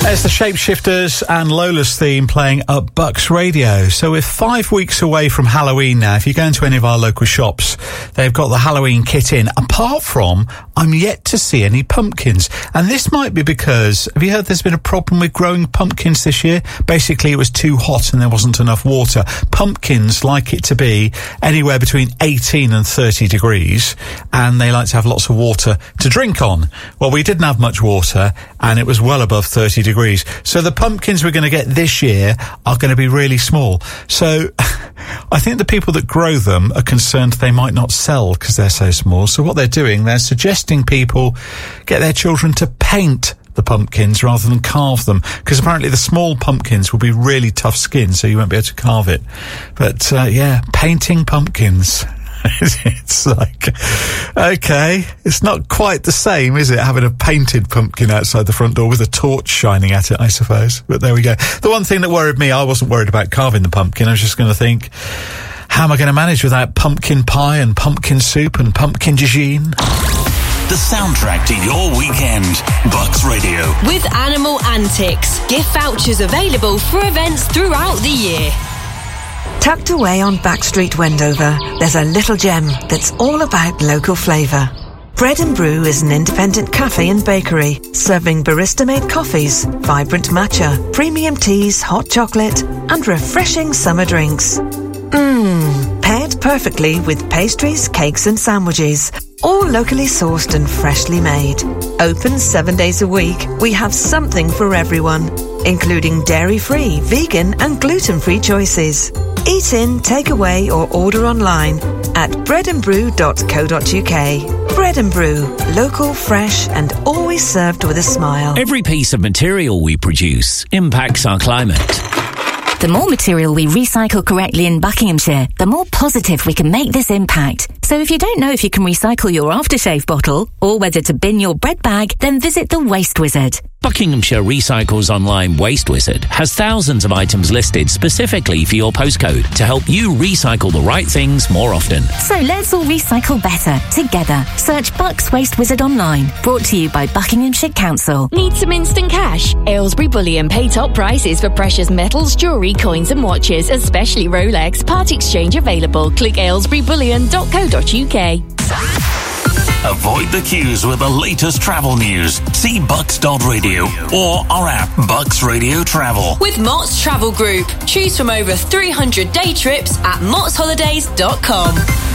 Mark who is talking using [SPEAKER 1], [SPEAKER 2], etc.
[SPEAKER 1] There's the Shapeshifters and Lola's theme playing at Bucks Radio. So we're 5 weeks away from Halloween now. If you go into any of our local shops, they've got the Halloween kit in. Apart from, I'm yet to see any pumpkins. And this might be because, have you heard there's been a problem with growing pumpkins this year? Basically, it was too hot and there wasn't enough water. Pumpkins like it to be anywhere between 18 and 30 degrees, and they like to have lots of water to drink on. Well, we didn't have much water, and it was well above 30 degrees. So the pumpkins we're going to get this year are going to be really small. So I think the people that grow them are concerned they might not sell because they're so small. So what they're doing, they're suggesting people get their children to paint the pumpkins rather than carve them, because apparently the small pumpkins will be really tough skin, so you won't be able to carve it. But yeah, painting pumpkins. It's like, okay, it's not quite the same, is it, having a painted pumpkin outside the front door with a torch shining at it, I suppose. But there we go. The one thing that worried me, I wasn't worried about carving the pumpkin. I was just going to think, how am I going to manage without pumpkin pie and pumpkin soup and pumpkin jejine?
[SPEAKER 2] The soundtrack to your weekend. Bucks Radio.
[SPEAKER 3] With Animal Antics. Gift vouchers available for events throughout the year.
[SPEAKER 4] Tucked away on Backstreet, Wendover, there's a little gem that's all about local flavour. Bread and Brew is an independent cafe and bakery, serving barista-made coffees, vibrant matcha, premium teas, hot chocolate, and refreshing summer drinks. Paired perfectly with pastries, cakes and sandwiches, all locally sourced and freshly made. Open 7 days a week, we have something for everyone, including dairy-free, vegan and gluten-free choices. Eat in, take away or order online at breadandbrew.co.uk. Bread and Brew, local, fresh and always served with a smile.
[SPEAKER 5] Every piece of material we produce impacts our climate.
[SPEAKER 6] The more material we recycle correctly in Buckinghamshire, the more positive we can make this impact. So if you don't know if you can recycle your aftershave bottle or whether to bin your bread bag, then visit the Waste Wizard.
[SPEAKER 5] Buckinghamshire Recycles Online Waste Wizard has thousands of items listed specifically for your postcode to help you recycle the right things more often.
[SPEAKER 6] So let's all recycle better, together. Search Bucks Waste Wizard online. Brought to you by Buckinghamshire Council.
[SPEAKER 3] Need some instant cash? Aylesbury Bullion pay top prices for precious metals, jewellery, coins and watches, especially Rolex. Part exchange available. Click aylesburybullion.co.uk.
[SPEAKER 2] Avoid the queues with the latest travel news. See bucks.radio or our app, Bucks Radio Travel.
[SPEAKER 3] With Mott's Travel Group. Choose from over 300 day trips at mottsholidays.com.